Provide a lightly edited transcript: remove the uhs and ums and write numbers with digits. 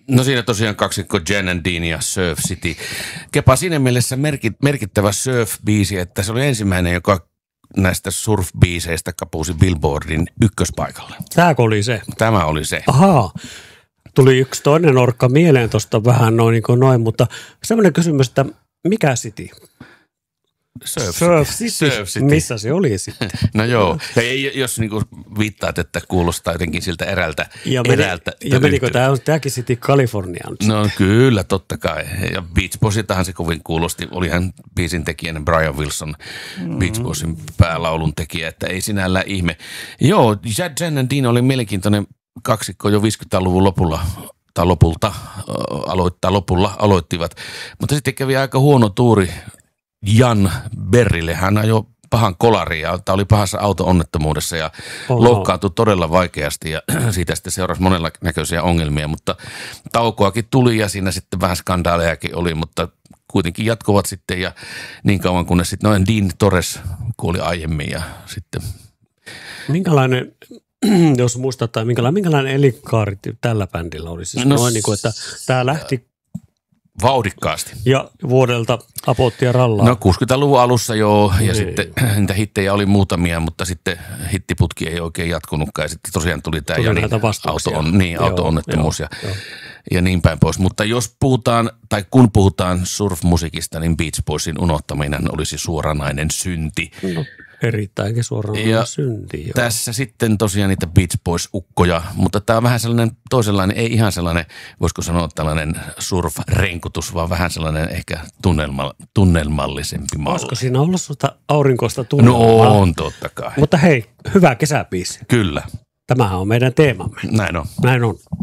No siinä tosiaan kaksikko Jen and Dean ja Surf City. Kepa siinä mielessä merkittävä surf-biisi, että se oli ensimmäinen, joka näistä surf-biiseistä kapusi Billboardin ykköspaikalle. Tääkö oli se? Tämä oli se. Ahaa. Tuli yksi toinen orkka mieleen tuosta vähän noin, mutta semmoinen kysymys, että mikä City? Surf City. Missä se oli sitten? No joo, ja jos niinku viittaat, että kuulostaa jotenkin siltä erältä. Ja menikö tämäkin City Californiaan? No kyllä, totta kai. Ja Beach Boysitahan se kovin kuulosti. Olihan biisin tekijänä Brian Wilson, Beach Boysin päälaulun tekijä, että ei sinällään ihme. Joo, Jen and Dean oli mielenkiintoinen kaksikko jo 50-luvun lopulla aloittivat. Mutta sitten kävi aika huono tuuri Jan Berrille. Hän ajoi pahan kolarin ja oli pahassa auto-onnettomuudessa ja loukkaantui todella vaikeasti ja siitä sitten seurasi monella näköisiä ongelmia, mutta taukoakin tuli ja siinä sitten vähän skandaalejakin oli, mutta kuitenkin jatkuvat sitten ja niin kauan kunnes sitten noin Dean Torres kuoli aiemmin ja sitten. Minkälainen, jos muistat, tai minkälainen elinkaari tällä bändillä oli? Siis noin niin kuin, että tämä lähti vauhdikkaasti. Ja vuodelta apottia rallaa. No 60-luvun alussa joo, ja sitten niitä hittejä oli muutamia, mutta sitten hittiputki ei oikein jatkunutkaan. Ja sitten tosiaan tuli tämä Janin auto-onnettomuus ja niin päin pois. Mutta jos puhutaan, tai kun puhutaan surf-musiikista, niin Beach Boysin unohtaminen olisi suoranainen synti. No, erittäinkin suoranainen synti. Joo. Tässä sitten tosiaan niitä Beach Boys-ukkoja, mutta tämä on vähän sellainen toisenlainen, ei ihan sellainen, voisiko sanoa tällainen surf-renkutus, vaan vähän sellainen ehkä tunnelmallisempi malli. Olisiko siinä ollut susta aurinkoista tunnelmaa? No on totta kai. Mutta hei, hyvä kesäbiisi. Kyllä. Tämähän on meidän teemamme. Näin on. Näin on.